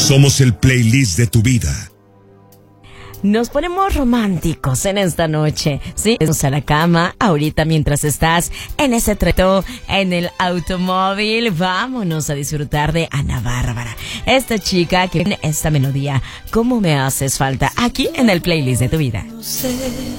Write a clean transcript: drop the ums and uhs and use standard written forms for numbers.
Somos el playlist de tu vida. Nos ponemos románticos en esta noche, ¿sí? Vamos a la cama ahorita mientras estás en ese treto, en el automóvil. Vámonos a disfrutar de Ana Bárbara, esta chica que tiene esta melodía, ¿Cómo me haces falta? Aquí en el playlist de tu vida. No sé